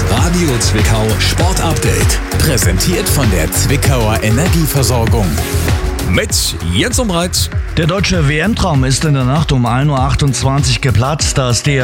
Radio Zwickau Sport Update. Präsentiert von der Zwickauer Energieversorgung. Mit Jens Umbreit. Der deutsche WM-Traum ist in der Nacht um 1:28 Uhr geplatzt, als der